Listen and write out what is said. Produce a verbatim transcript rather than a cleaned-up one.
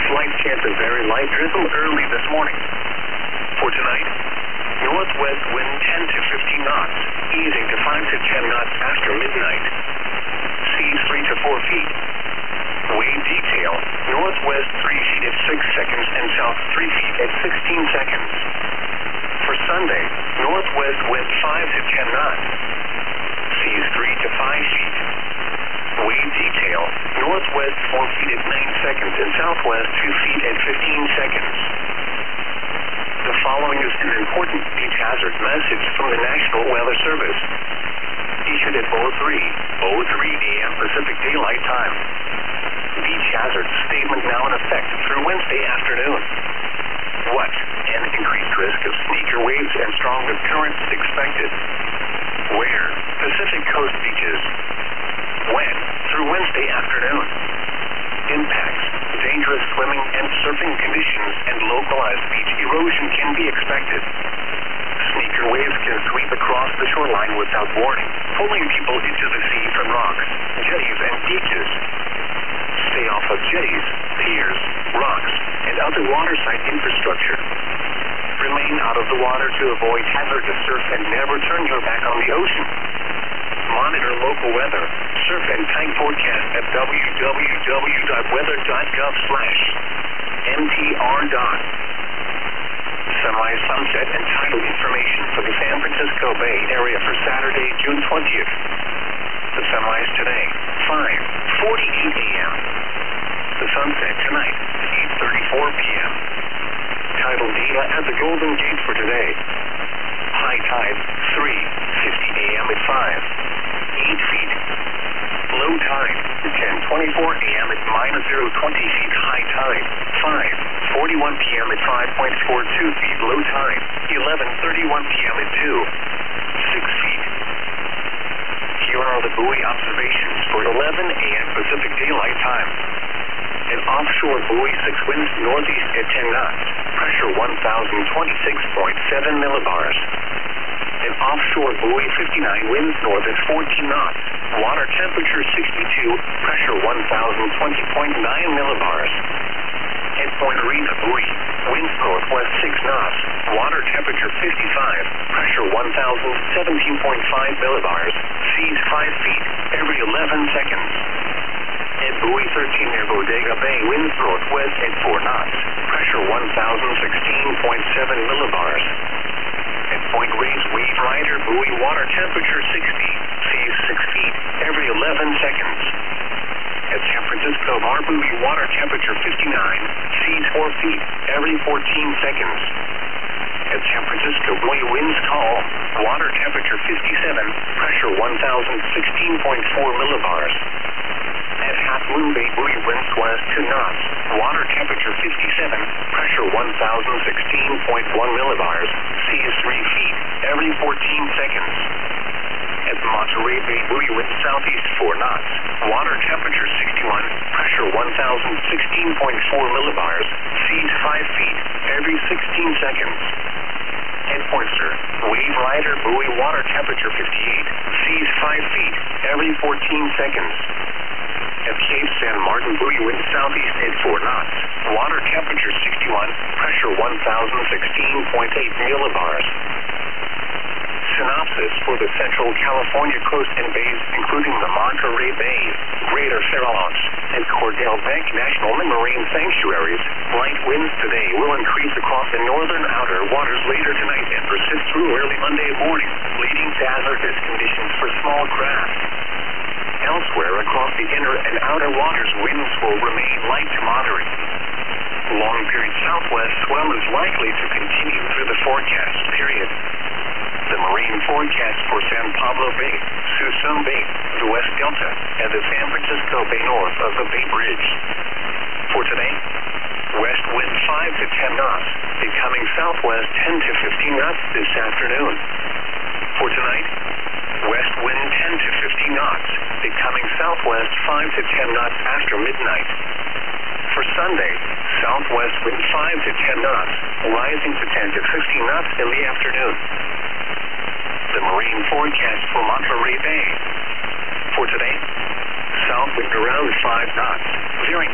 Slight chance of very light drizzle early this morning. For tonight, northwest wind ten to fifteen knots, easing to five to ten knots after midnight. Seas three to four feet. Wave detail, northwest three feet at six seconds and south three feet at sixteen seconds. For Sunday, northwest wind five to ten knots. Seas three to five feet. Wave detail, northwest four feet at nine seconds and southwest two feet at fifteen seconds. The following is an important beach hazard message from the National Weather Service. Issued at oh three oh three a m Pacific Daylight Time. Beach hazard statement now in effect through Wednesday afternoon. What? An increased risk of sneaker waves and stronger currents expected. Where? Pacific coast beaches. When? Through Wednesday afternoon. Impacts, dangerous swimming and surfing conditions, and localized beach erosion can be expected. Sneaker waves can sweep across the shoreline without warning, pulling people into the sea from rocks, jetties, and beaches. Stay off of jetties, piers, rocks, and other waterside infrastructure. Remain out of the water to avoid hazardous surf and never turn your back on the ocean. Monitor local weather, surf and tide forecast at w w w dot weather dot gov slash m t r dot. Sunrise, sunset, and tidal information for the San Francisco Bay Area for Saturday, June twentieth. The sunrise today, five forty-eight a m The sunset tonight, eight thirty-four p m Tidal data at the Golden Gate for today. High tide, three fifty a m at five, eight feet. Low tide, ten twenty-four a m at minus zero twenty feet. High tide, five forty-one p m at five point four two feet. Low tide, eleven thirty-one p m at two, six feet. Here are the buoy observations for eleven a m Pacific Daylight Time. An offshore buoy, six winds northeast at ten knots, pressure one thousand twenty-six point seven millibars. An offshore buoy, fifty-nine, winds north at fourteen knots, water temperature sixty-two, pressure one thousand twenty point nine millibars. At Point Arena buoy, winds northwest six knots, water temperature fifty-five, pressure one thousand seventeen point five millibars, seas five feet every eleven seconds. At buoy thirteen near Bodega Bay, winds northwest at four knots, pressure one thousand sixteen point seven millibars. At Point Reyes Wave Rider buoy, water temperature sixty, seas six feet every eleven seconds. At San Francisco Bar buoy, water temperature fifty-nine, seas four feet every fourteen seconds. At San Francisco buoy, winds call, water temperature fifty-seven, pressure one thousand sixteen point four millibars. At Half Moon Bay buoy, winds west two knots, water temperature fifty-seven, pressure one thousand sixteen point one millibars, seas three feet every fourteen seconds. At Monterey Bay buoy, winds southeast four knots, water temperature sixty-one, pressure one thousand sixteen point four millibars, seas five feet every sixteen seconds. At Pointer, Wave Rider buoy, water temperature fifty-eight, seas five feet every fourteen seconds. At Cape San Martin buoy, winds southeast at four knots, water temperature sixty-one, pressure one thousand sixteen point eight millibars. Synopsis for the Central California coast and bays, including the Monterey Bay, Greater Farallons, and Cordell Bank National Marine Sanctuaries. Light winds today will increase across the northern outer waters later tonight and persist through early Monday morning, leading to hazardous conditions for small craft. Elsewhere across the inner and outer waters, winds will remain light to moderate. Long-period southwest swell is likely to continue through the forecast period. The marine forecast for San Pablo Bay, Suisun Bay, the West Delta, and the San Francisco Bay north of the Bay Bridge. For today, west wind five to ten knots, becoming southwest ten to fifteen knots this afternoon. For tonight, west wind ten to fifteen knots, becoming southwest five to ten knots after midnight. For Sunday, southwest wind five to ten knots, rising to ten to fifteen knots in the afternoon. The marine forecast for Monterey Bay. For today, south wind around five knots, veering